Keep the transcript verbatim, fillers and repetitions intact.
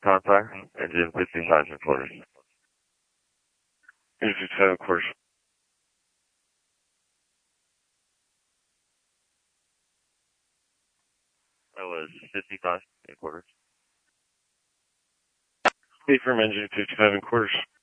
contact, engine fifty-five and quarters. Engine fifty-five and quarters. That was fifty-five and quarters. Confirm engine fifty-five and quarters.